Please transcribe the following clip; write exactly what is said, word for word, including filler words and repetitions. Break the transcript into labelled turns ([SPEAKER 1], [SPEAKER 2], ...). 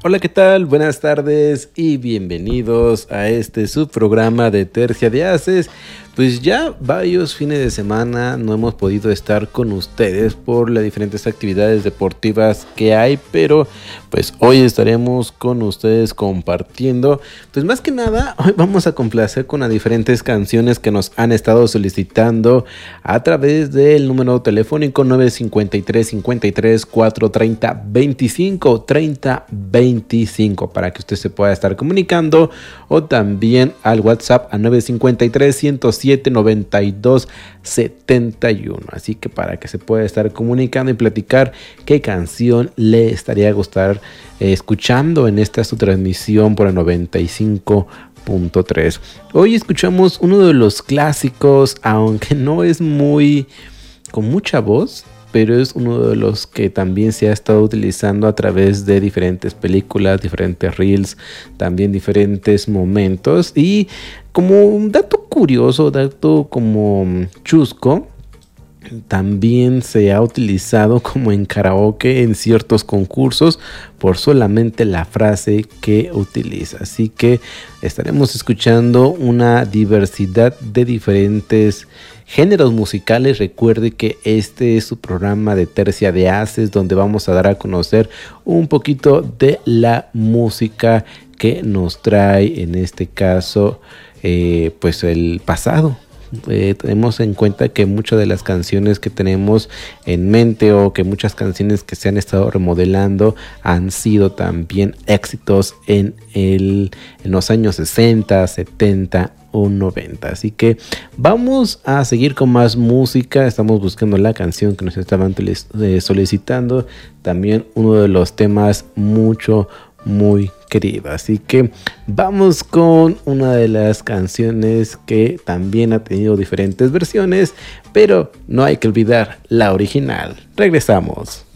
[SPEAKER 1] Hola, ¿qué tal? Buenas tardes y bienvenidos a este subprograma de Tercia de Haces. Pues ya varios fines de semana no hemos podido estar con ustedes por las diferentes actividades deportivas que hay, pero pues hoy estaremos con ustedes compartiendo. Pues más que nada, hoy vamos a complacer con las diferentes canciones que nos han estado solicitando a través del número telefónico nueve cinco tres, cinco tres, cuatro tres cero, veinticinco treinta veinticinco para que usted se pueda estar comunicando, o también al WhatsApp a nueve cinco tres, ciento siete, noventa y dos, setenta y uno. Así que para que se pueda estar comunicando y platicar qué canción le estaría gustar eh, escuchando en esta su transmisión por el noventa y cinco punto tres. Hoy escuchamos uno de los clásicos, aunque no es muy con mucha voz, pero es uno de los que también se ha estado utilizando a través de diferentes películas, diferentes reels, también diferentes momentos. Y como un dato curioso, dato como chusco, también se ha utilizado como en karaoke en ciertos concursos por solamente la frase que utiliza. Así que estaremos escuchando una diversidad de diferentes géneros musicales. Recuerde que este es su programa de Tercia de Haces, donde vamos a dar a conocer un poquito de la música que nos trae, en este caso, eh, pues el pasado. Eh, tenemos en cuenta que muchas de las canciones que tenemos en mente, o que muchas canciones que se han estado remodelando, han sido también éxitos en, el, en los años sesenta, setenta o noventa. Así que vamos a seguir con más música. Estamos buscando la canción que nos estaban solicitando, también uno de los temas mucho muy querido. Así que vamos con una de las canciones que también ha tenido diferentes versiones, pero no hay que olvidar la original. Regresamos.